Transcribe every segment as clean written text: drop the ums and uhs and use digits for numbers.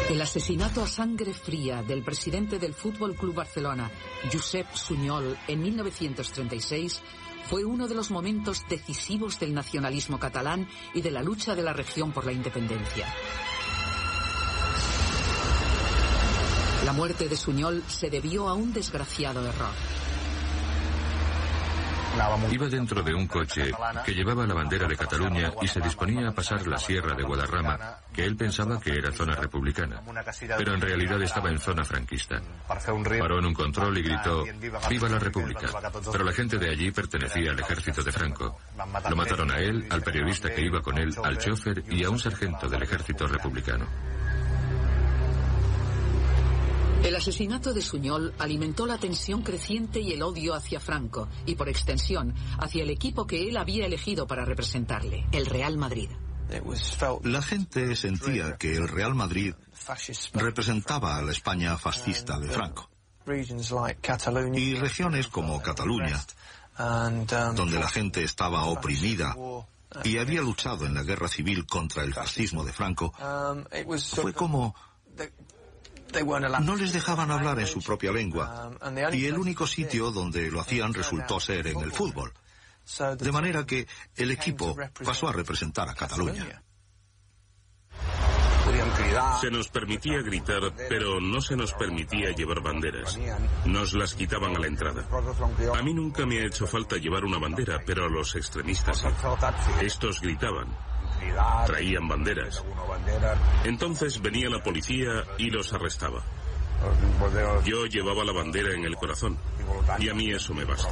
El asesinato a sangre fría del presidente del Fútbol Club Barcelona, Josep Sunyol, en 1936, fue uno de los momentos decisivos del nacionalismo catalán y de la lucha de la región por la independencia. La muerte de Sunyol se debió a un desgraciado error. Iba dentro de un coche que llevaba la bandera de Cataluña y se disponía a pasar la Sierra de Guadarrama, que él pensaba que era zona republicana, pero en realidad estaba en zona franquista. Paró en un control y gritó: «¡Viva la República!». Pero la gente de allí pertenecía al ejército de Franco. Lo mataron a él, al periodista que iba con él, al chofer y a un sargento del ejército republicano. El asesinato de Sunyol alimentó la tensión creciente y el odio hacia Franco, y por extensión, hacia el equipo que él había elegido para representarle, el Real Madrid. La gente sentía que el Real Madrid representaba a la España fascista de Franco. Y regiones como Cataluña, donde la gente estaba oprimida y había luchado en la guerra civil contra el fascismo de Franco, fue como... no les dejaban hablar en su propia lengua, y el único sitio donde lo hacían resultó ser en el fútbol. De manera que el equipo pasó a representar a Cataluña. Se nos permitía gritar, pero no se nos permitía llevar banderas. Nos las quitaban a la entrada. A mí nunca me ha hecho falta llevar una bandera, pero a los extremistas sí. Estos gritaban. Traían banderas. Entonces venía la policía y los arrestaba. Yo llevaba la bandera en el corazón, y a mí eso me basta.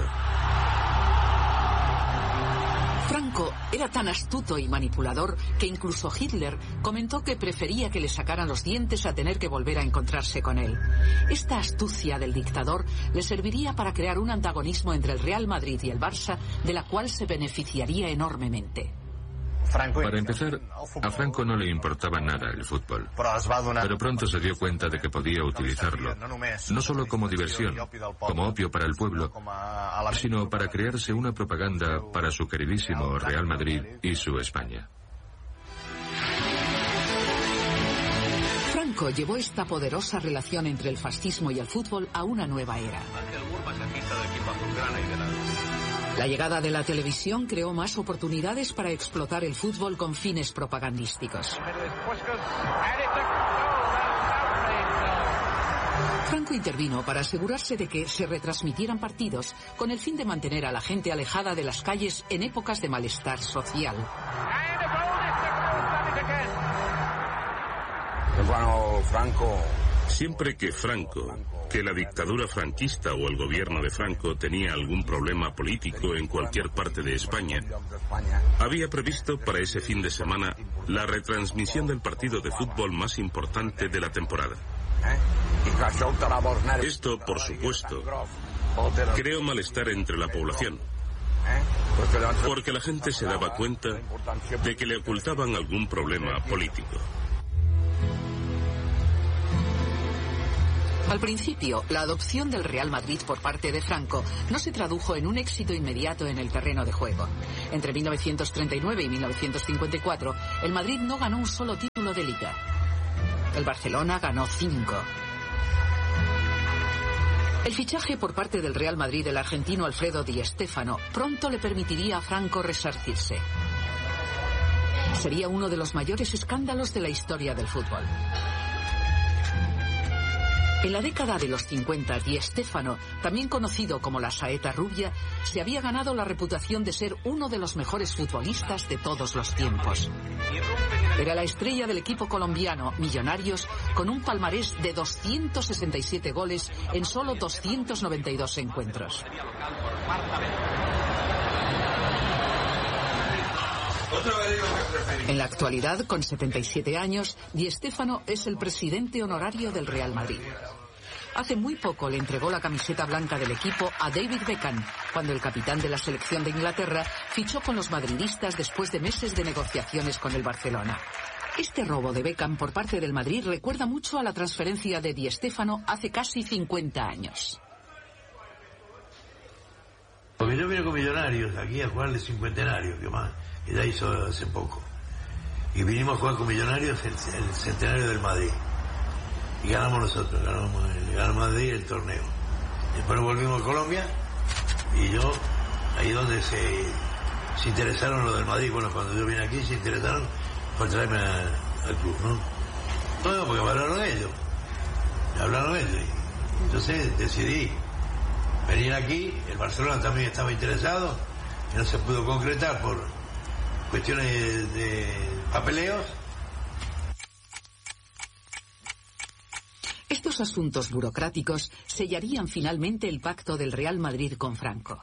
Franco era tan astuto y manipulador que incluso Hitler comentó que prefería que le sacaran los dientes a tener que volver a encontrarse con él. Esta astucia del dictador le serviría para crear un antagonismo entre el Real Madrid y el Barça, de la cual se beneficiaría enormemente. Para empezar, a Franco no le importaba nada el fútbol, pero pronto se dio cuenta de que podía utilizarlo, no solo como diversión, como opio para el pueblo, sino para crearse una propaganda para su queridísimo Real Madrid y su España. Franco llevó esta poderosa relación entre el fascismo y el fútbol a una nueva era. La llegada de la televisión creó más oportunidades para explotar el fútbol con fines propagandísticos. Franco intervino para asegurarse de que se retransmitieran partidos con el fin de mantener a la gente alejada de las calles en épocas de malestar social. Siempre que la dictadura franquista o el gobierno de Franco tenía algún problema político en cualquier parte de España, había previsto para ese fin de semana la retransmisión del partido de fútbol más importante de la temporada. Esto, por supuesto, creó malestar entre la población, porque la gente se daba cuenta de que le ocultaban algún problema político. Al principio, la adopción del Real Madrid por parte de Franco no se tradujo en un éxito inmediato en el terreno de juego. Entre 1939 y 1954, el Madrid no ganó un solo título de liga. El Barcelona ganó 5. El fichaje por parte del Real Madrid del argentino Alfredo Di Stéfano pronto le permitiría a Franco resarcirse. Sería uno de los mayores escándalos de la historia del fútbol. En la década de los 50, Di Stéfano, también conocido como la saeta rubia, se había ganado la reputación de ser uno de los mejores futbolistas de todos los tiempos. Era la estrella del equipo colombiano, Millonarios, con un palmarés de 267 goles en solo 292 encuentros. En la actualidad, con 77 años, Di Stéfano es el presidente honorario del Real Madrid. Hace muy poco le entregó la camiseta blanca del equipo a David Beckham, cuando el capitán de la selección de Inglaterra fichó con los madridistas después de meses de negociaciones con el Barcelona. Este robo de Beckham por parte del Madrid recuerda mucho a la transferencia de Di Stéfano hace casi 50 años. Porque yo vine con Millonarios aquí a jugar el cincuentenario, que más, que ya hizo hace poco. Y vinimos a jugar con Millonarios el centenario del Madrid. y ganamos nosotros, ganamos Madrid el torneo. Después volvimos a Colombia y yo, ahí donde se interesaron los del Madrid, bueno, cuando yo vine aquí se interesaron por traerme al club, ¿no? No, porque me hablaron ellos. Entonces decidí venir aquí, el Barcelona también estaba interesado, y no se pudo concretar por cuestiones de papeleos. Estos asuntos burocráticos sellarían finalmente el pacto del Real Madrid con Franco.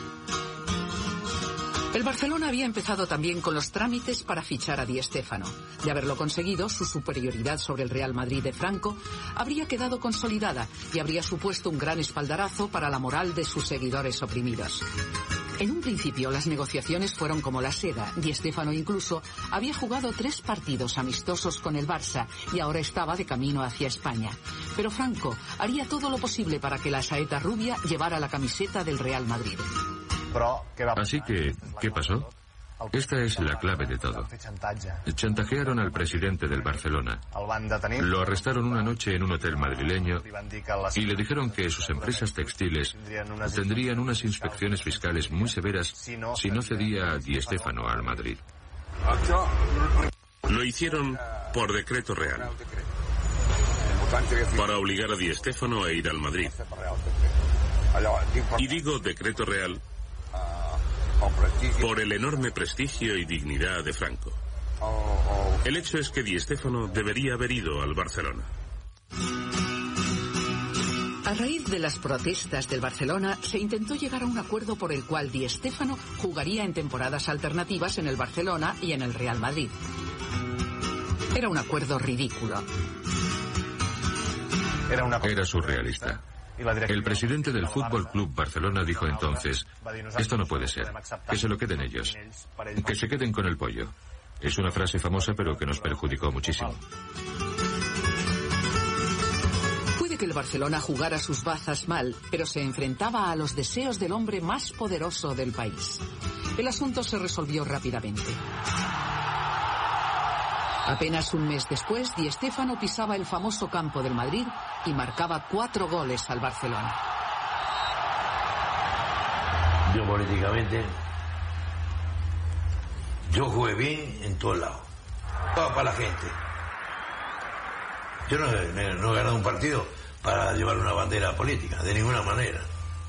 El Barcelona había empezado también con los trámites para fichar a Di Stéfano. De haberlo conseguido, su superioridad sobre el Real Madrid de Franco habría quedado consolidada y habría supuesto un gran espaldarazo para la moral de sus seguidores oprimidos. En un principio, las negociaciones fueron como la seda. Di Stéfano incluso había jugado 3 partidos amistosos con el Barça y ahora estaba de camino hacia España. Pero Franco haría todo lo posible para que la saeta rubia llevara la camiseta del Real Madrid. Así que, ¿qué pasó? Esta es la clave de todo. Chantajearon al presidente del Barcelona. Lo arrestaron una noche en un hotel madrileño y le dijeron que sus empresas textiles tendrían unas inspecciones fiscales muy severas si no cedía a Di Stéfano al Madrid. Lo hicieron por decreto real, para obligar a Di Stéfano a ir al Madrid. Y digo decreto real por el enorme prestigio y dignidad de Franco. El hecho es que Di Stéfano debería haber ido al Barcelona. A raíz de las protestas del Barcelona, se intentó llegar a un acuerdo por el cual Di Stéfano jugaría en temporadas alternativas en el Barcelona y en el Real Madrid. Era un acuerdo ridículo. Era surrealista. El presidente del Fútbol Club Barcelona dijo entonces: esto no puede ser, que se lo queden ellos, que se queden con el pollo. Es una frase famosa pero que nos perjudicó muchísimo. Puede que el Barcelona jugara sus bazas mal, pero se enfrentaba a los deseos del hombre más poderoso del país. El asunto se resolvió rápidamente. Apenas un mes después, Di Stéfano pisaba el famoso campo del Madrid y marcaba 4 goles al Barcelona. Yo políticamente, yo jugué bien en todos lados. Todo para la gente. Yo no he ganado un partido para llevar una bandera política, de ninguna manera.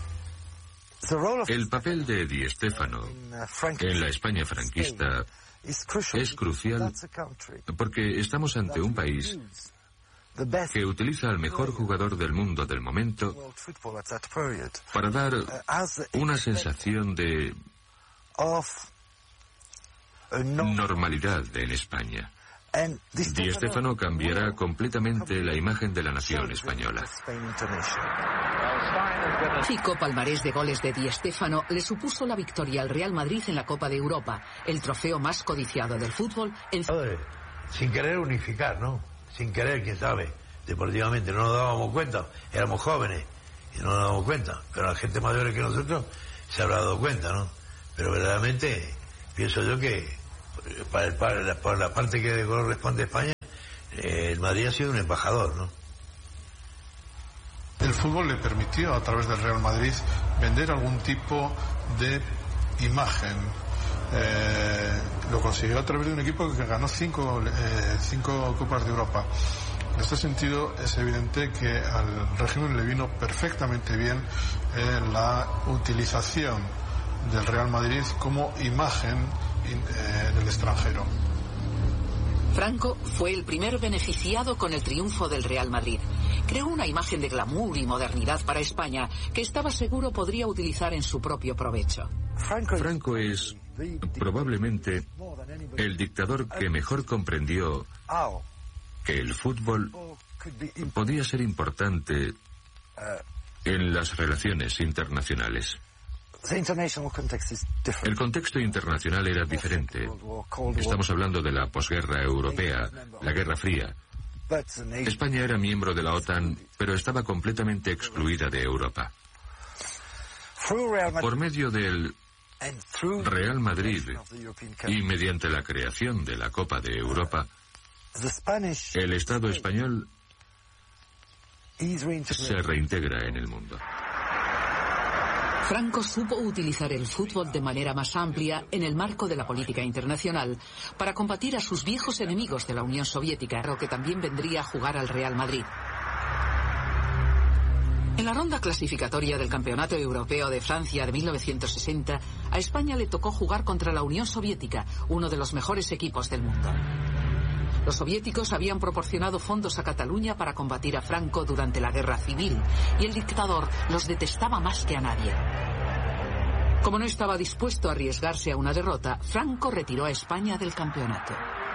El papel de Di Stéfano en la España franquista es crucial porque estamos ante un país que utiliza al mejor jugador del mundo del momento para dar una sensación de normalidad en España. Di Stéfano cambiará completamente la imagen de la nación española. Fico palmarés de goles de Di Stéfano le supuso la victoria al Real Madrid en la Copa de Europa, el trofeo más codiciado del fútbol. Sin querer unificar, ¿no? Sin querer, quién sabe, deportivamente no nos dábamos cuenta, éramos jóvenes y no nos dábamos cuenta, pero la gente mayor que nosotros se habrá dado cuenta, ¿no? Pero verdaderamente pienso yo que por la parte que corresponde a España, el Madrid ha sido un embajador, ¿no? El fútbol le permitió a través del Real Madrid vender algún tipo de imagen. Lo consiguió a través de un equipo que ganó 5 Copas de Europa. En este sentido es evidente que al régimen le vino perfectamente bien la utilización del Real Madrid como imagen en el extranjero. Franco fue el primer beneficiado con el triunfo del Real Madrid. Creó una imagen de glamour y modernidad para España que estaba seguro podría utilizar en su propio provecho. Franco es probablemente el dictador que mejor comprendió que el fútbol podía ser importante en las relaciones internacionales. El contexto internacional era diferente. Estamos hablando de la posguerra europea, la Guerra Fría. España era miembro de la OTAN, pero estaba completamente excluida de Europa. Por medio del Real Madrid y mediante la creación de la Copa de Europa, el Estado español se reintegra en el mundo. Franco supo utilizar el fútbol de manera más amplia en el marco de la política internacional para combatir a sus viejos enemigos de la Unión Soviética, que también vendría a jugar al Real Madrid. En la ronda clasificatoria del Campeonato Europeo de Francia de 1960, a España le tocó jugar contra la Unión Soviética, uno de los mejores equipos del mundo. Los soviéticos habían proporcionado fondos a Cataluña para combatir a Franco durante la Guerra Civil, y el dictador los detestaba más que a nadie. Como no estaba dispuesto a arriesgarse a una derrota, Franco retiró a España del campeonato.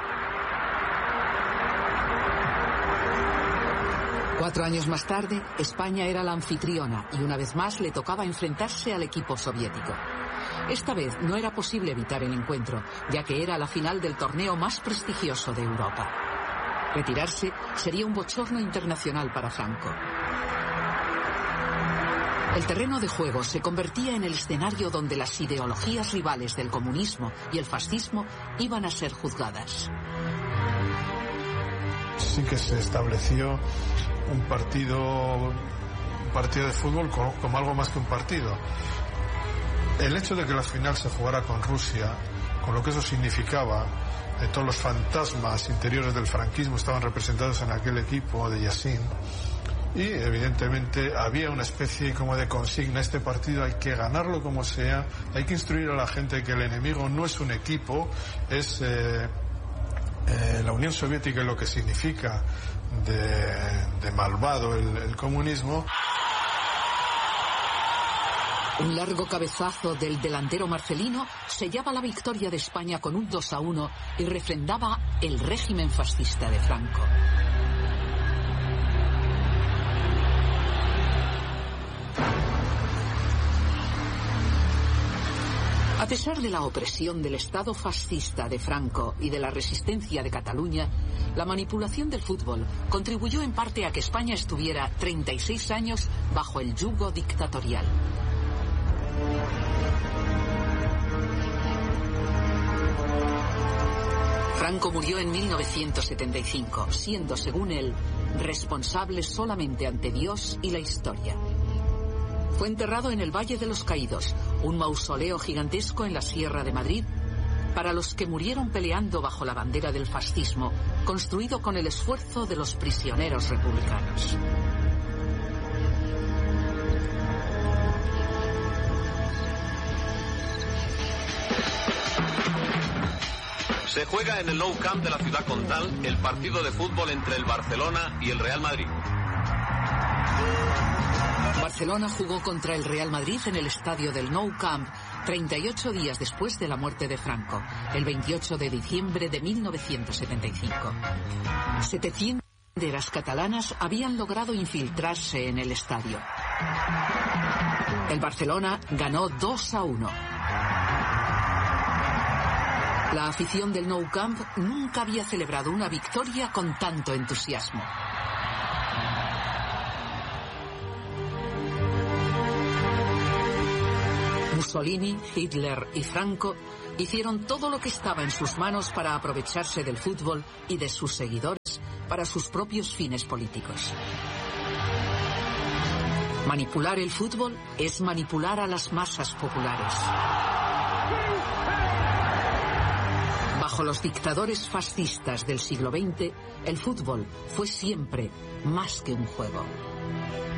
4 años más tarde, España era la anfitriona y una vez más le tocaba enfrentarse al equipo soviético. Esta vez no era posible evitar el encuentro, ya que era la final del torneo más prestigioso de Europa. Retirarse sería un bochorno internacional para Franco. El terreno de juego se convertía en el escenario donde las ideologías rivales del comunismo y el fascismo iban a ser juzgadas. Sí que se estableció un partido de fútbol como algo más que un partido. El hecho de que la final se jugara con Rusia, con lo que eso significaba, de todos los fantasmas interiores del franquismo estaban representados en aquel equipo de Yassin, y evidentemente había una especie como de consigna: este partido hay que ganarlo como sea, hay que instruir a la gente que el enemigo no es un equipo, es la Unión Soviética y lo que significa de malvado el comunismo. Un largo cabezazo del delantero Marcelino sellaba la victoria de España con un 2-1 y refrendaba el régimen fascista de Franco. A pesar de la opresión del Estado fascista de Franco y de la resistencia de Cataluña, la manipulación del fútbol contribuyó en parte a que España estuviera 36 años bajo el yugo dictatorial. Franco murió en 1975, siendo, según él, responsable solamente ante Dios y la historia. Fue enterrado en el Valle de los Caídos, un mausoleo gigantesco en la Sierra de Madrid, para los que murieron peleando bajo la bandera del fascismo, construido con el esfuerzo de los prisioneros republicanos. Se juega en el Nou Camp de la ciudad condal el partido de fútbol entre el Barcelona y el Real Madrid. Barcelona jugó contra el Real Madrid en el estadio del Nou Camp 38 días después de la muerte de Franco, el 28 de diciembre de 1975. 700 banderas catalanas habían logrado infiltrarse en el estadio. El Barcelona ganó 2-1. La afición del Nou Camp nunca había celebrado una victoria con tanto entusiasmo. Mussolini, Hitler y Franco hicieron todo lo que estaba en sus manos para aprovecharse del fútbol y de sus seguidores para sus propios fines políticos. Manipular el fútbol es manipular a las masas populares. Bajo los dictadores fascistas del siglo XX, el fútbol fue siempre más que un juego.